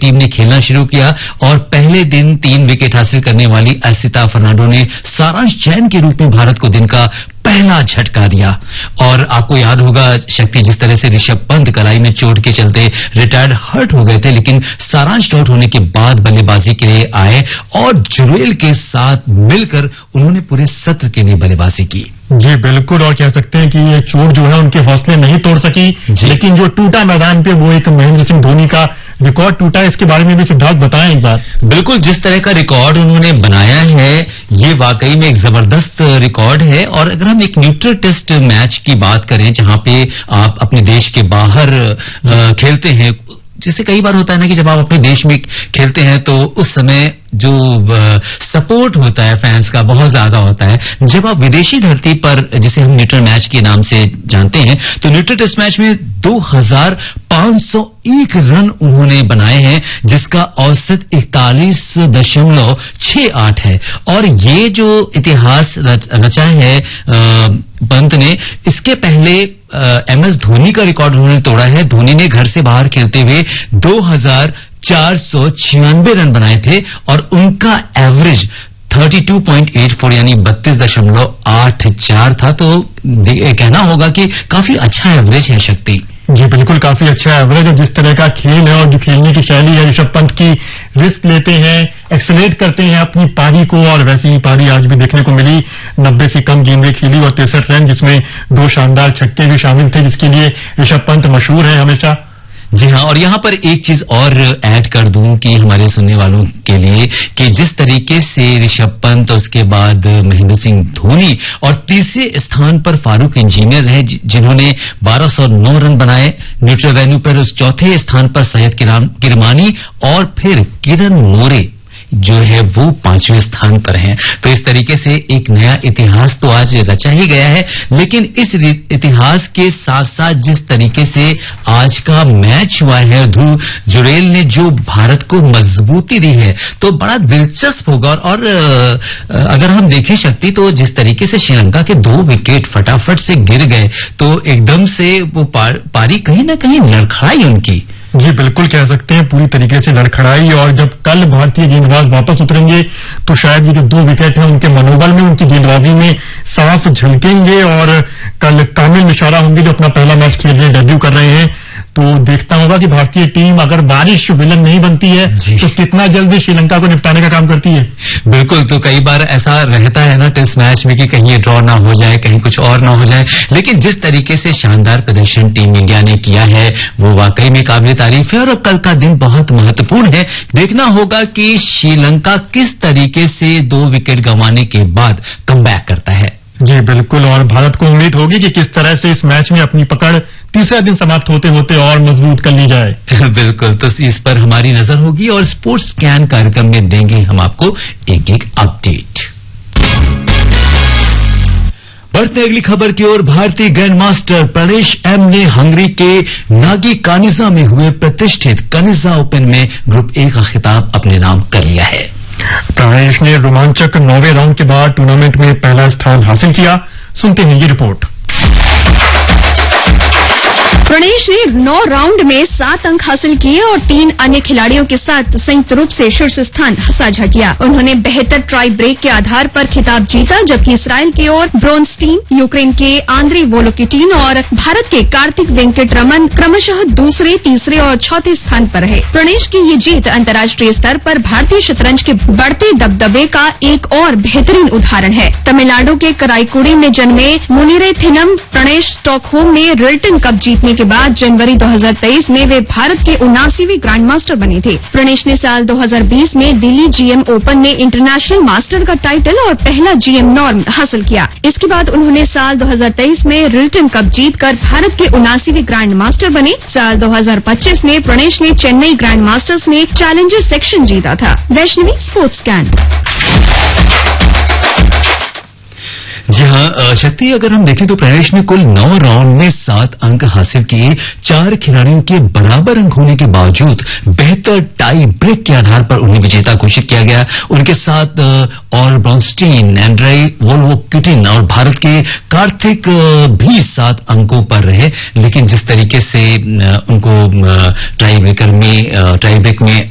Team ने खेलना शुरू किया और पहले दिन 3 विकेट हासिल करने वाली असिता फर्नांडो ने सारांश जैन के रूप में भारत को दिन का पहला झटका दिया। और आपको याद होगा शक्ति, जिस तरह से ऋषभ पंत कलाई में चोट के चलते रिटायर्ड हर्ट हो गए थे, लेकिन सारांश आउट होने के बाद बल्लेबाजी के लिए आए और जुरेल के साथ मिलकर उन्होंने पूरे सत्र के लिए बल्लेबाजी की। जी बिल्कुल, और कह सकते हैं कि ये चोट जो है उनके हौसले नहीं तोड़ सकी, लेकिन जो टूटा मैदान पे वो एक महेंद्र सिंह धोनी का रिकॉर्ड टूटा। इसके बारे में भी सिद्धार्थ बताएं एक बार। बिल्कुल, जिस तरह का रिकॉर्ड उन्होंने बनाया है ये वाकई में एक जबरदस्त रिकॉर्ड है। और अगर हम एक न्यूट्रल टेस्ट मैच की बात करें जहां पे आप अपने देश के बाहर खेलते हैं, जैसे कई बार होता है ना कि जब आप अपने देश में खेलते हैं तो उस समय जो सपोर्ट होता है फैंस का बहुत ज्यादा होता है। जब आप विदेशी धरती पर, जिसे हम न्यूट्रल मैच के नाम से जानते हैं, तो न्यूट्रल टेस्ट मैच में 2501 रन उन्होंने बनाए हैं, जिसका औसत 41.68 है। और ये जो इतिहास रचा है पंत ने, इसके पहले MS धोनी का रिकॉर्ड उन्होंने तोड़ा है। धोनी ने घर से बाहर खेलते हुए 2496 रन बनाए थे और उनका एवरेज 32.84 यानी 32.84 था। तो कहना होगा कि काफी अच्छा एवरेज है शक्ति। जी बिल्कुल, काफी अच्छा एवरेज है। जिस तरह का खेल है और जो खेलने की शैली है, ऋषभ पंत की रिस्क लेते हैं, एक्सेलेरेट करते हैं अपनी पारी को, और वैसी ही पारी आज भी देखने को मिली। 90 से कम गेंदें खेली और 63 रन, जिसमें 2 शानदार छक्के भी शामिल थे, जिसके लिए ऋषभ पंत मशहूर है हमेशा। जी हाँ, और यहां पर एक चीज और ऐड कर दूं कि हमारे सुनने वालों के लिए कि जिस तरीके से ऋषभ पंत, उसके बाद महेंद्र सिंह धोनी और तीसरे स्थान पर फारूक इंजीनियर रहे जिन्होंने 1209 रन बनाए न्यूट्रल वेन्यू पर। उस चौथे स्थान पर सैयद किरमानी और फिर किरण मोरे जो है वो 5वें स्थान पर हैं। तो इस तरीके से एक नया इतिहास तो आज रचा ही गया है, लेकिन इस इतिहास के साथ साथ जिस तरीके से आज का मैच हुआ है, ध्रुव जुरेल ने जो भारत को मजबूती दी है, तो बड़ा दिलचस्प होगा। और अगर हम देखें शक्ति, तो जिस तरीके से श्रीलंका के 2 विकेट फटाफट से गिर गए, तो एकदम से वो पारी कहीं ना कहीं लड़खड़ाई उनकी। जी बिल्कुल, कह सकते हैं पूरी तरीके से लड़खड़ाई। और जब कल भारतीय गेंदबाज वापस उतरेंगे तो शायद ये जो 2 विकेट हैं उनके मनोबल में, उनकी गेंदबाजी में साफ झलकेंगे। और कल कामिल मिशारा होंगे जो अपना पहला मैच खेल रहे हैं, डेब्यू कर रहे हैं। तो देखता होगा कि भारतीय टीम अगर बारिश विलन नहीं बनती है तो कितना जल्दी श्रीलंका को निपटाने का काम करती है। बिल्कुल, तो कई बार ऐसा रहता है ना टेस्ट मैच में कि कहीं ये ड्रॉ ना हो जाए, कहीं कुछ और ना हो जाए, लेकिन जिस तरीके से शानदार प्रदर्शन टीम इंडिया ने किया है वो वाकई में काबिल तारीफ है। और कल का दिन बहुत महत्वपूर्ण है। देखना होगा कि श्रीलंका किस तरीके से 2 विकेट गंवाने के बाद कमबैक करता है। जी बिल्कुल, और भारत को उम्मीद होगी कि किस तरह से इस मैच में अपनी पकड़ तीसरा दिन समाप्त होते होते और मजबूत कर ली जाए। बिल्कुल, तो इस पर हमारी नजर होगी और स्पोर्ट्स स्कैन कार्यक्रम में देंगे हम आपको एक अपडेट। बढ़ते अगली खबर की ओर। भारतीय ग्रैंड मास्टर प्रणेश एम ने हंगरी के नागी कानिजा में हुए प्रतिष्ठित कानिजा ओपन में ग्रुप ए का खिताब अपने नाम कर लिया है। प्रणेश ने रोमांचक 9वें राउंड के बाद टूर्नामेंट में पहला स्थान हासिल किया। सुनते हैं ये रिपोर्ट। प्रणेश ने 9 राउंड में 7 अंक हासिल किए और 3 अन्य खिलाड़ियों के साथ संयुक्त रूप से शीर्ष स्थान साझा किया। उन्होंने बेहतर ट्राई ब्रेक के आधार पर खिताब जीता, जबकि इसराइल की ओर ब्रोनस्टीन, यूक्रेन के आंद्रे वोलोकिटिन और भारत के कार्तिक वेंकटरमन क्रमशः दूसरे, तीसरे और चौथे स्थान पर रहे। प्रणेश की ये जीत अंतर्राष्ट्रीय स्तर पर भारतीय शतरंज के बढ़ते दबदबे का एक और बेहतरीन उदाहरण है। तमिलनाडु के कराईकुड़ी में जन्मे मुनिरेथिनम प्रणेश स्टॉकहोम में रिल्टन कप जीतने के बाद जनवरी 2023 में वे भारत के 79वें ग्रैंड मास्टर बने थे। प्रणेश ने साल 2020 में दिल्ली GM ओपन में इंटरनेशनल मास्टर का टाइटल और पहला GM नॉर्म हासिल किया। इसके बाद उन्होंने साल 2023 में रिल्टन कप जीतकर भारत के 79वें ग्रैंड मास्टर बने। साल 2025 में प्रणेश ने चेन्नई ग्रैंड मास्टर्स में चैलेंजर सेक्शन जीता था। Vaishnavi, sports scan. जी हाँ शक्ति, अगर हम देखें तो प्रणेश ने कुल 9 राउंड में 7 अंक हासिल किए। 4 खिलाड़ियों के बराबर अंक होने के बावजूद बेहतर टाई ब्रेक के आधार पर उन्हें विजेता घोषित किया गया। उनके साथ और ब्रॉन्स्टीन, एंड्रे वोल्वोकिटिन और भारत के कार्तिक भी 7 अंकों पर रहे। लेकिन जिस तरीके से उनको टाई ब्रेक में